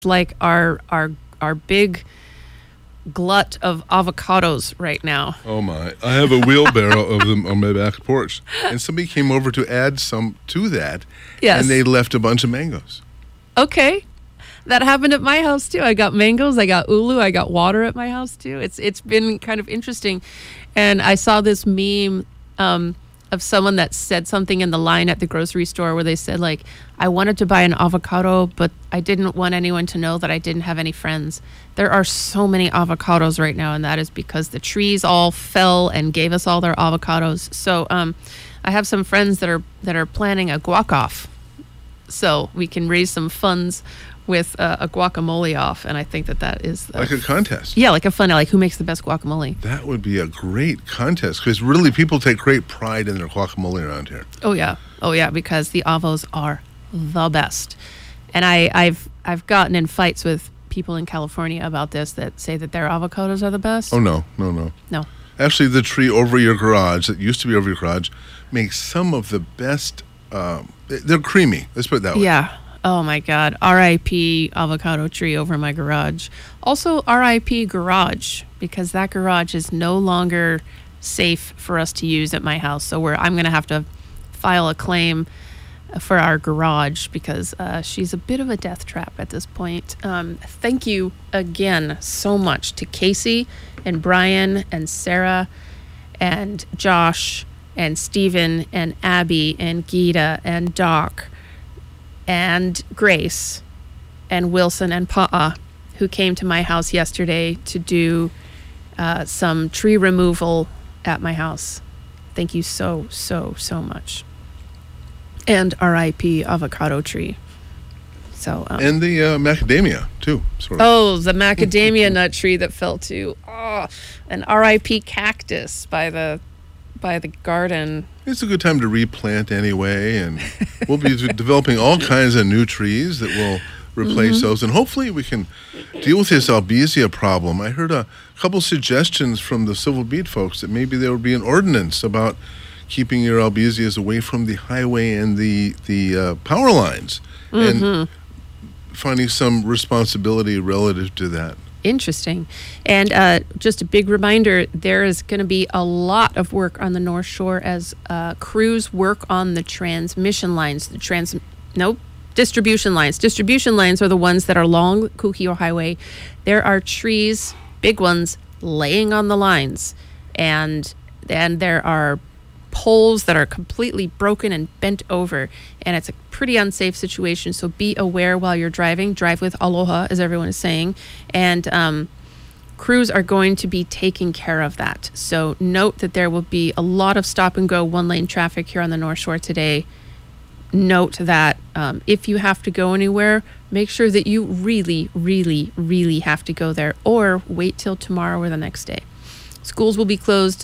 like our big glut of avocados right now. Oh my. I have a wheelbarrow of them on my back porch. And somebody came over to add some to that. Yes. And they left a bunch of mangoes. Okay. That happened at my house too. I got mangoes, I got ulu, I got water at my house too. It's been kind of interesting. And I saw this meme of someone that said something in the line at the grocery store where they said, like, I wanted to buy an avocado, but I didn't want anyone to know that I didn't have any friends. There are so many avocados right now, and that is because the trees all fell and gave us all their avocados. So I have some friends that are planning a guac-off, so we can raise some funds with a guacamole off, and I think that is like a contest. Yeah, like a fun, like who makes the best guacamole. That would be a great contest because really people take great pride in their guacamole around here. Oh yeah, because the avos are the best, and I've gotten in fights with people in California about this that say that their avocados are the best. Oh no. Actually, the tree over your garage that used to be over your garage makes some of the best. They're creamy. Let's put it that way. Yeah. Oh my God. R.I.P. avocado tree over my garage. Also R.I.P. garage, because that garage is no longer safe for us to use at my house. So I'm going to have to file a claim for our garage because she's a bit of a death trap at this point. Thank you again so much to Casey and Brian and Sarah and Josh and Stephen and Abby and Gita and Doc and Grace and Wilson and Pa'a, who came to my house yesterday to do some tree removal at my house. Thank you so much. And R.I.P. avocado tree. So and the macadamia too. Sort of. Oh, the macadamia nut tree that fell too. Oh, an R.I.P. cactus by the garden. It's a good time to replant anyway, and we'll be developing all kinds of new trees that will replace those, and hopefully we can deal with this albizia problem. I heard a couple suggestions from the Civil Beat folks that maybe there would be an ordinance about keeping your albizias away from the highway and the power lines, and finding some responsibility relative to that. Interesting. And just a big reminder, there is going to be a lot of work on the North Shore as crews work on the transmission lines, distribution lines. Distribution lines are the ones that are along Kuhio Highway. There are trees, big ones, laying on the lines. And there are poles that are completely broken and bent over, and it's a pretty unsafe situation. So be aware while you're driving. Drive with aloha, as everyone is saying, and crews are going to be taking care of that. So note that there will be a lot of stop and go one-lane traffic here on the North Shore today. Note that if you have to go anywhere, make sure that you really, really, really have to go there, or wait till tomorrow or the next day. Schools will be closed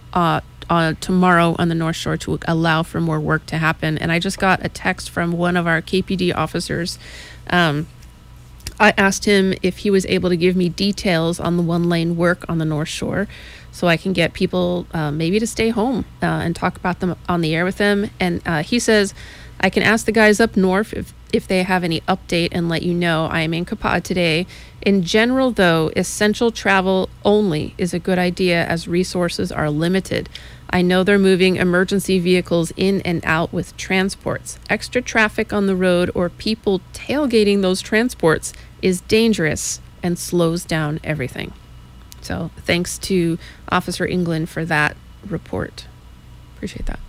tomorrow on the North Shore to allow for more work to happen. And I just got a text from one of our KPD officers. I asked him if he was able to give me details on the one-lane work on the North Shore so I can get people maybe to stay home and talk about them on the air with them. And he says, I can ask the guys up north if they have any update and let you know. I am in Kapa'a today. In general, though, essential travel only is a good idea as resources are limited. I know they're moving emergency vehicles in and out with transports. Extra traffic on the road or people tailgating those transports is dangerous and slows down everything. So thanks to Officer England for that report. Appreciate that.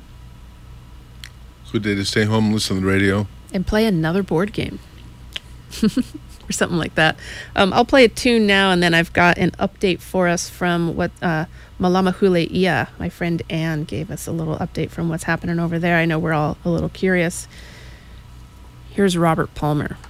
Good day to stay home, listen to the radio. And play another board game. Or something like that. I'll play a tune now, and then I've got an update for us from what Malama Hule'ia, my friend Ann, gave us a little update from what's happening over there. I know we're all a little curious. Here's Robert Palmer.